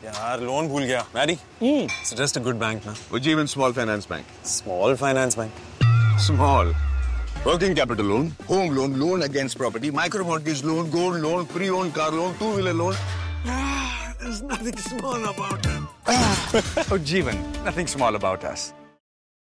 यार लोन भूल गया. Maddie, suggest a good bank ना. Ujjivan Small Finance Bank. Small finance bank. Small. Working capital loan, home loan, loan against property, micro mortgage loan, gold loan, pre-owned car loan, two-wheeler loan. There's nothing small about it. Oh, Jeevan, nothing small about us.